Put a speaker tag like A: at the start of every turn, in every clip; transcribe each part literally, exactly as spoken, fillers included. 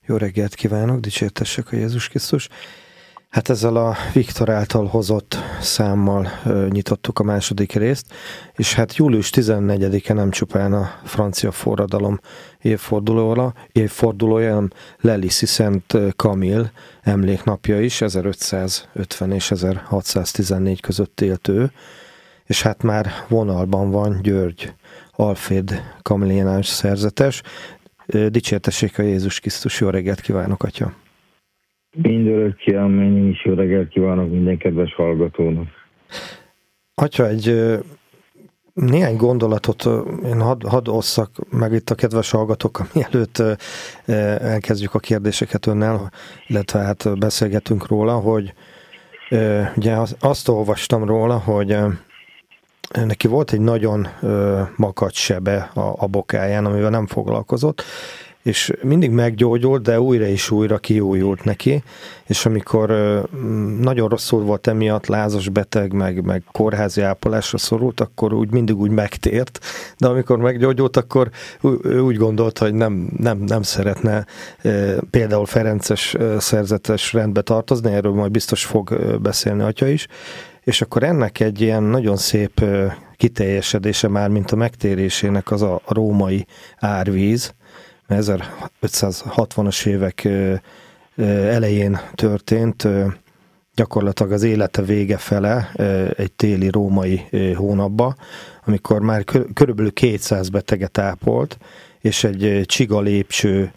A: Jó reggelt kívánok, dicsértessek a Jézus Krisztus. Hát ezzel a Viktor által hozott számmal ö, nyitottuk a második részt, és hát július tizennegyedike nem csupán a francia forradalom évfordulója, évfordulója hanem Lelisi Szent Kamil emléknapja is, ezerötszázötven és ezerhatszáztizennégy között élt ő, és hát már vonalban van György Alféd kamiliánus szerzetes. Dicsértessék a Jézus Krisztus, jó reggelt kívánok, atya!
B: Mindörökké, amen, én is jó reggelt kívánok minden kedves hallgatónak.
A: Atya, egy néhány gondolatot én hadd had osszak meg itt a kedves hallgatók, mielőtt elkezdjük a kérdéseket önnel, illetve hát beszélgetünk róla, hogy ugye azt olvastam róla, hogy neki volt egy nagyon makacs sebe a, a bokáján, amivel nem foglalkozott, és mindig meggyógyult, de újra és újra kiújult neki, és amikor nagyon rosszul volt emiatt, lázas beteg, meg, meg kórházi ápolásra szorult, akkor úgy mindig úgy megtért, de amikor meggyógyult, akkor ő úgy gondolta, hogy nem, nem, nem szeretne például ferences szerzetes rendbe tartozni, erről majd biztos fog beszélni atya is, és akkor ennek egy ilyen nagyon szép kiteljesedése már, mint a megtérésének az a római árvíz, ezerötszázhatvanas évek elején történt, gyakorlatilag az élete vége fele egy téli római hónapba, amikor már körülbelül kétszáz beteget ápolt, és egy csiga lépcső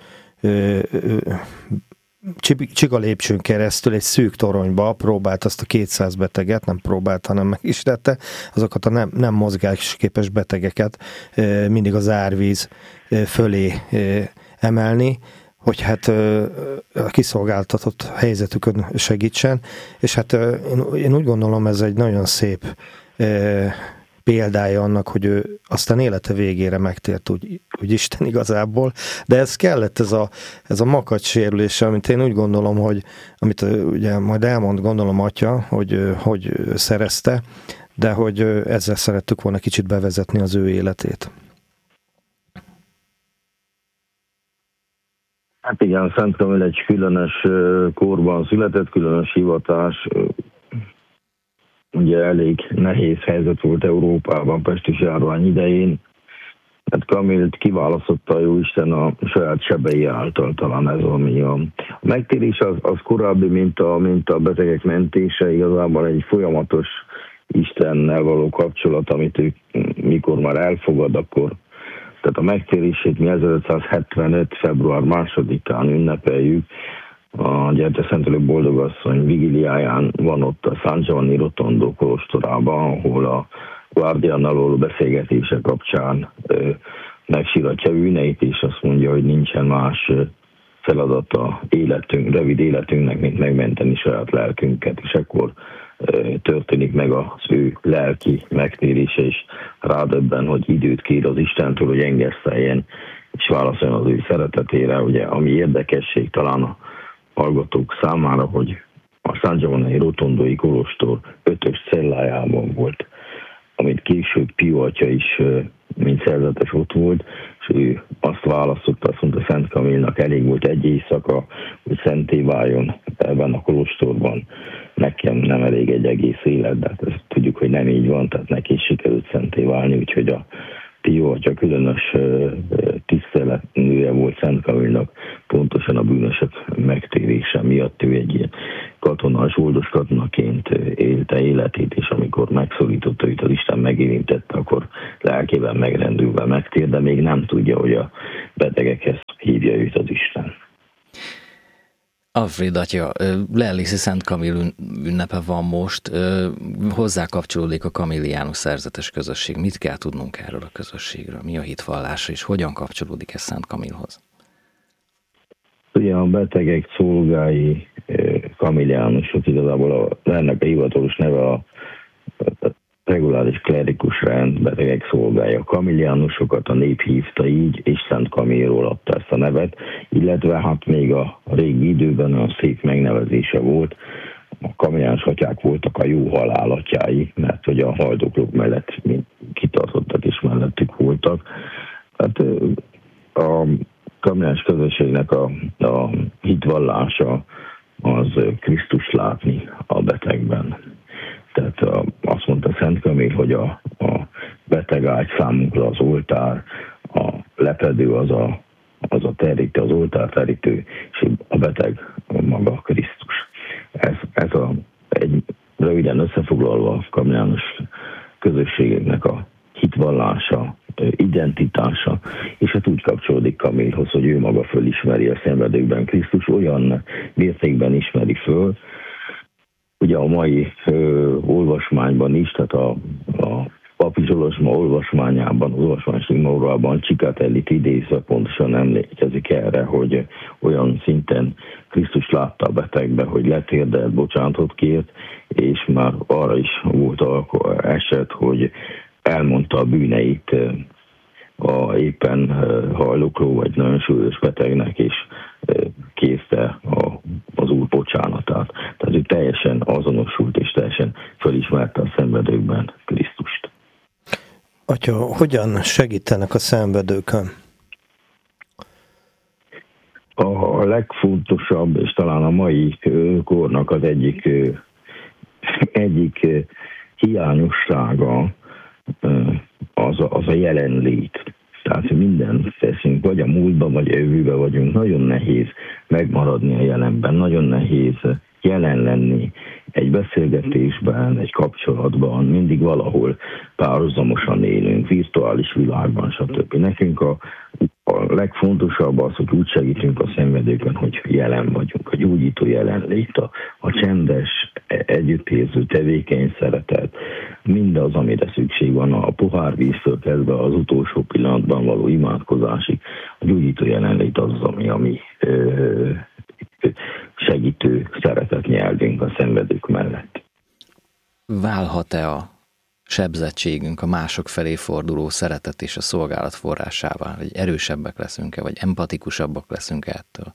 A: csiga lépcsőn keresztül egy szűk toronyba próbált azt a kétszáz beteget, nem próbált, hanem meg is tette, azokat a nem, nem mozgásképes betegeket mindig az árvíz fölé emelni, hogy hát a kiszolgáltatott helyzetükön segítsen, és hát én úgy gondolom, ez egy nagyon szép példája annak, hogy ő aztán élete végére megtért úgy, úgy Isten igazából, de ez kellett, ez a, ez a makacs sérülése, amit én úgy gondolom, hogy amit ugye majd elmond, gondolom atya, hogy hogy szerezte, de hogy ezzel szerettük volna kicsit bevezetni az ő életét.
B: Hát igen, Szent Kamil egy különös korban született, különös hivatás, ugye elég nehéz helyzet volt Európában pestis járvány idején. Hát Kamilt kiválasztotta a Jóisten a saját sebei által, talán ez ami a, a megtérés az, az korábbi, mint a, mint a betegek mentése, igazából egy folyamatos Istennel való kapcsolat, amit ő mikor már elfogad, akkor tehát a megtérését mi ezerötszázhetvenöt. február másodikán ünnepeljük, a Gyertyaszentelő Boldogasszony vigiliáján van ott a San Giovanni Rotondo kolostorában, ahol a Guardiannal való beszélgetése kapcsán ö, megsiratja bűneit, és azt mondja, hogy nincsen más feladata életünk, rövid életünknek, mint megmenteni saját lelkünket, és akkor ö, történik meg az ő lelki megtérése, és rádöbben, hogy időt kér az Istentől, hogy engeszteljen, és válaszoljon az ő szeretetére. Ugye, ami érdekesség talán a hallgatók számára, hogy a San Giovanni Rotondói kolostor ötös cellájában volt, amit később Pio atya is, mint szerzetes ott volt, és ő azt választotta, azt mondta Szent Kamilnak, elég volt egy éjszaka, hogy szenté váljon ebben a kolostorban. Nekem nem elég egy egész élet, de hát ezt tudjuk, hogy nem így van, tehát neki is sikerült szenté válni, úgyhogy a Pio atya különös tiszteletnője volt Szent Kamilnak, pontosan a bűnösök megtérése miatt. Ő egy ilyen katona, zsoldos katonaként élte életét, és amikor megszólította őt az Isten, megérintette, akkor lelkében megrendülve megtér, de még nem tudja, hogy a betegekhez hívja őt az Isten.
C: Alfred atya, Lelisi Szent Kamil ünnepe van most, hozzá kapcsolódik a kamiliánus szerzetes közösség. Mit kell tudnunk erről a közösségről? Mi a hitvallása, és hogyan kapcsolódik ez Szent Kamilhoz?
B: Ugye a betegek szolgái, kamiliánusok, igazából a, ennek a hivatalos neve a, a reguláris klerikus rend, betegek szolgálja. A kamiliánusokat a nép hívta így, és Szent Kamilról adta ezt a nevet, illetve hát még a régi időben olyan szép megnevezése volt, a kamiliánus atyák voltak a jó halál atyái, mert hogy a haldoklók mellett kitartottak és mellettük voltak. Hát a kamilláns közösségnek a, a hitvallása az Krisztust látni a betegben. Tehát a, azt mondta Szent Kamil, hogy a, a beteg ágy számunkra az oltár, a lepedő az a, az a terítő, az oltár terítő, és a beteg maga a Krisztus. Ez, ez a, egy röviden összefoglalva a kamillános közösségeknek a hitvallása, identitása, és hát úgy kapcsolódik Kamilhoz, hogy ő maga fölismeri a szenvedőkben Krisztus, olyan mértékben ismeri föl, ugye a mai ö, olvasmányban is, tehát a, a Papi Zsolozsma olvasmányában, az olvasmánysimórában Csikatellit idézve pontosan emlékezik erre, hogy olyan szinten Krisztus látta a betegbe, hogy letérdelt, bocsánatot kért, és már arra is volt eset, hogy elmondta a bűneit a éppen hajlókló vagy nagyon súlyos betegnek, és készte a, az Úr bocsánatát. Tehát ő teljesen azonosult, és teljesen felismerte a szenvedőkben Krisztust.
A: Atya, hogyan segítenek a szenvedőkön?
B: A legfontosabb, és talán a mai kornak az egyik, egyik hiányossága az a, az a jelenlét. Tehát minden teszünk, vagy a múltban, vagy a jövőben vagyunk. Nagyon nehéz megmaradni a jelenben, nagyon nehéz jelen lenni egy beszélgetésben, egy kapcsolatban, mindig valahol párhuzamosan élünk, virtuális világban, stb. Nekünk a, a legfontosabb az, hogy úgy segítünk a szenvedőkön, hogy jelen vagyunk, a gyógyító jelenlét, a, a csendes, együttérző, tevékeny szeretet, mindaz, amire szükség van, a pohárvíztől kezdve az utolsó pillanatban való imádkozásig, a gyógyító jelenlét az, ami, ami ö, segítő szeretet nyelvünk a szenvedők mellett.
C: Válhat-e a sebzettségünk a mások felé forduló szeretet és a szolgálat forrásává, hogy erősebbek leszünk-e, vagy empatikusabbak leszünk ettől?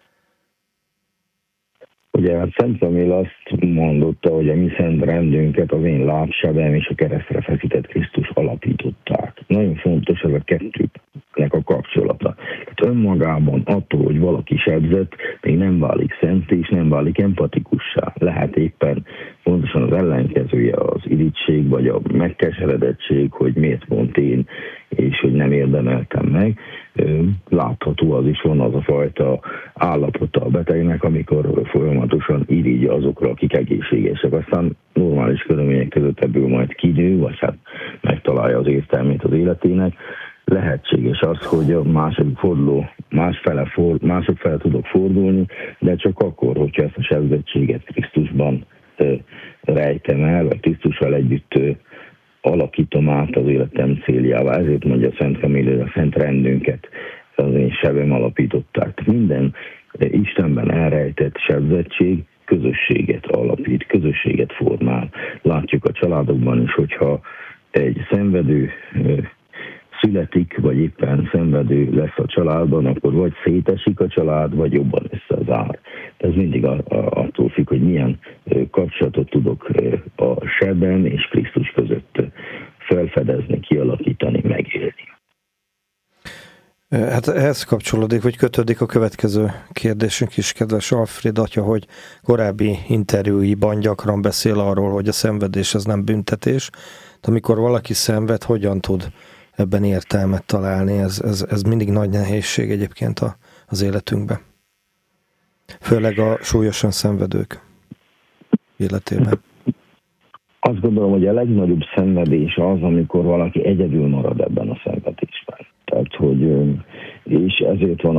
B: Ugye a Szent Kamil azt mondotta, hogy a mi szent rendünket az én lábsebem és a keresztre feszített Krisztus alapították. Nagyon fontos ez a kettőnek a kapcsolata. Tehát önmagában attól, hogy valaki sebzett, még nem válik szent és nem válik empatikussá. Lehet éppen pontosan az ellenkezője az irigység, vagy a megkeseredettség, hogy miért pont én, és hogy nem érdemeltem meg. Látható az is, van az a fajta állapota a betegnek, amikor folyamatosan irigy azokra, akik egészségesek. Aztán normális körülmények között ebből majd kinő, vagy hát megtalálja az értelmét az életének. Lehetséges az, hogy a második forduló másfele for, mások fele tudok fordulni, de csak akkor, hogyha ezt a sebzettséget Krisztusban ö, rejtem el, vagy Krisztussal együtt ö, alakítom át az életem céljává. Ezért mondja Szent Kamil, hogy a szent rendünket az én sebem alapították. Minden Istenben elrejtett sebzettség közösséget alapít, közösséget formál. Látjuk a családokban is, hogyha egy szenvedő születik, vagy éppen szenvedő lesz a családban, akkor vagy szétesik a család, vagy jobban összezár. Ez mindig a, a, attól függ, hogy milyen kapcsolatot tudok a sebem és Krisztus között felfedezni, kialakítani, megélni.
A: Hát ehhez kapcsolódik, vagy kötődik a következő kérdésünk is, kedves Alfred atya, hogy korábbi interjúiban gyakran beszél arról, hogy a szenvedés az nem büntetés. De amikor valaki szenved, hogyan tud ebben értelmet találni? Ez, ez, ez mindig nagy nehézség egyébként a, az életünkben. Főleg a súlyosan szenvedők életében.
B: Azt gondolom, hogy a legnagyobb szenvedés az, amikor valaki egyedül marad ebben a szenvedésben. Tehát, hogy, és ezért van